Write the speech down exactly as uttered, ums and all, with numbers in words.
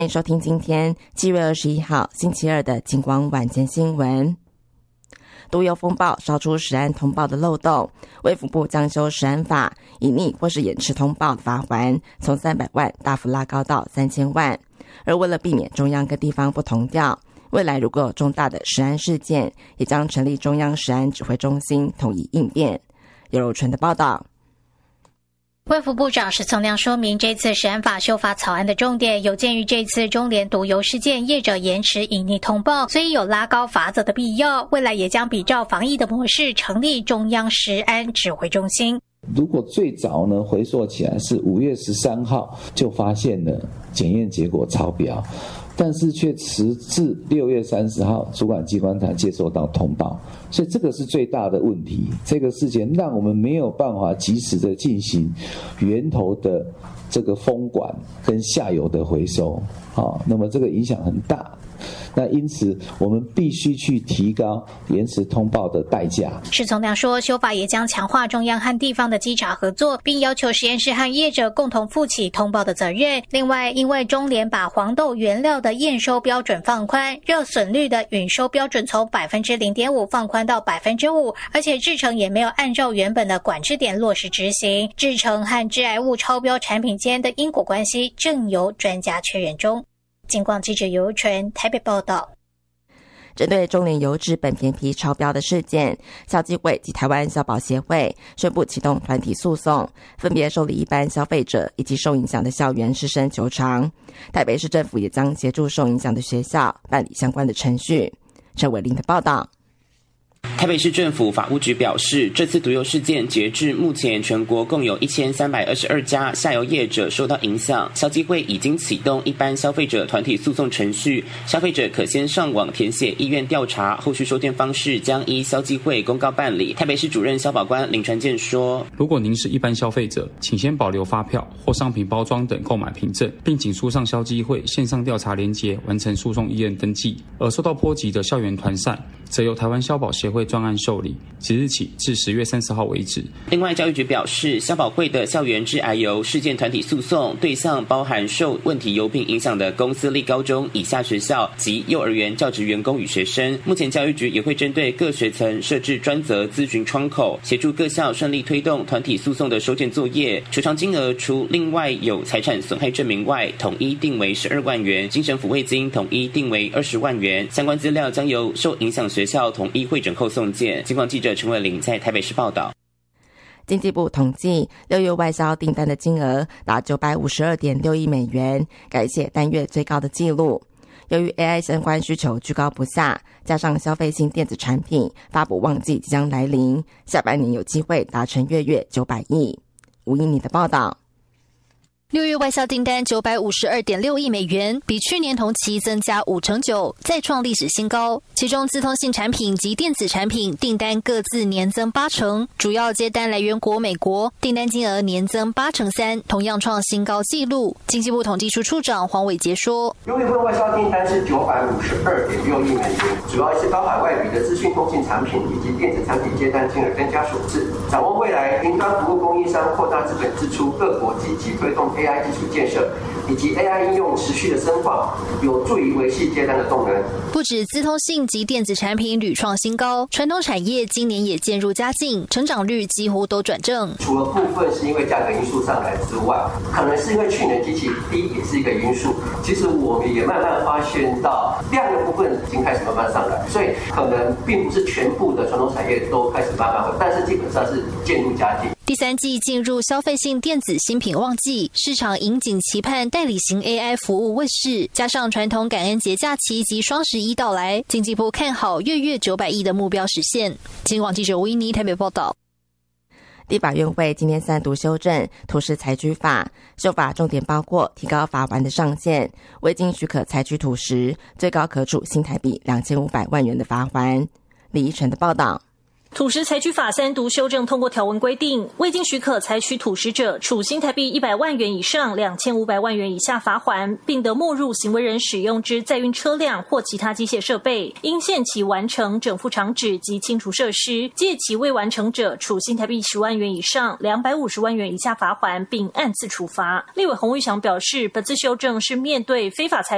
欢迎收听今天七月二十一号星期二的警广晚间新闻。毒油风暴烧出食安通报的漏洞，卫福部将修食安法，隐匿或是延迟通报的罚锾从三百万大幅拉高到三千万。而为了避免中央跟地方不同调，未来如果有重大的食安事件，也将成立中央食安指挥中心统一应变。尤柔纯的报道。 卫福部长石从亮说明，这次食安法修法草案的重点有鉴于这次中联毒油事件业者延迟隐匿通报，所以有拉高罚则的必要。未来也将比照防疫的模式，成立中央食安指挥中心。 如果最早呢回溯起来是五月十三号就发现了检验结果超标，但是却迟至六月三十号主管机关才接收到通报，所以这个是最大的问题。这个事件让我们没有办法及时的进行源头的这个封管跟下游的回收，好，那么这个影响很大。那因此我们必须去提高延迟通报的代价。 石从亮说，修法也将强化中央和地方的稽查合作，并要求实验室和业者共同负起通报的责任。另外，因为中联把黄豆原料的验收标准放宽，热损率的允收标准从 百分之零点五 放宽到 百分之五， 而且制程也没有按照原本的管制点落实执行，制程和致癌物超标产品间的因果关系正由专家确认中。警广记者尤柔纯台北报道。 针对中联油制苯甜醚超标的事件，消基会及台湾消保协会宣布启动团体诉讼，分别受理一般消费者以及受影响的校园师生求偿。台北市政府也将协助受影响的学校办理相关的程序。陈伟玲的报道。 台北市政府法务局表示，这次毒油事件截至目前，全国共有一千三百二十二家下游业者受到影响。消基会已经启动一般消费者团体诉讼程序，消费者可先上网填写意愿调查，后续收件方式将依消基会公告办理。台北市主任消保官林传健说， 如果您是一般消费者，请先保留发票或商品包装等购买凭证，并请输上消基会线上调查连结，完成诉讼意愿登记。而受到波及的校园团扇，则由台湾消保协会专案受理，即日起至十月三十号为止。 另外，教育局表示，消保会的校园致癌油事件团体诉讼对象包含受问题油品影响的公私立高中以下学校及幼儿园教职员工与学生。目前教育局也会针对各学层设置专责咨询窗口，协助各校顺利推动团体诉讼的收件作业。求偿金额除另外有财产损害证明外，统一定为十二万元，精神抚慰金统一定为二十万元。相关资料将由受影响学校统一汇整后送件。警广记者陈伟玲在台北市报道。 经济部统计，六月外销订单的金额达 九百五十二点六亿美元，改写单月最高的纪录。由于 A I 相关需求居高不下，加上消费性电子产品发布旺季即将来临，下半年有机会达成月月九百亿。吴依妮的报道。 六月外销订单 九百五十二点六亿美元，比去年同期增加五成九，再创历史新高。其中资通信产品及电子产品订单各自年增八成，主要接单来源国美国，订单金额年增八成三，同样创新高纪录。经济部统计处处长黄伟杰说， 六月份外销订单是 九百五十二点六亿美元，主要是高海外比的资讯通信产品以及电子产品接单金额增加所致。展望未来，云端服务供应商扩大资本支出，各国积极推动A I 基础建设以及 A I 应用持续的深化，有助于维系接单的动能。 不止资通信及电子产品屡创新高，传统产业今年也渐入佳境，成长率几乎都转正。 除了部分是因为价格因素上来之外，可能是因为去年基期低也是一个因素。其实我们也慢慢发现到量的部分已经开始慢慢上来，所以可能并不是全部的传统产业都开始慢慢回，但是基本上是渐入佳境。 第三季进入消费性电子新品旺季，市场引颈期盼代理型 A I 服务问世，加上传统感恩节假期及双十一到来，经济部看好月月九百亿的目标实现。警广记者吴依妮台北报道。 立法院会今天三读修正土石采取法，修法重点包括提高罚锾的上限，未经许可采取土石，最高可处新台币两千五百万元的罚锾。李依晨的报道。 土石采取法三读修正通过条文规定，未经许可采取土石者，处新台币一百万元以上两千五百万元以下罚锾，并得没入行为人使用之载运车辆或其他机械设备，应限期完成整副厂址及清除设施，届期未完成者，处新台币十万元以上两百五十万元以下罚锾，并按次处罚。立委洪玉祥表示，本次修正是面对非法采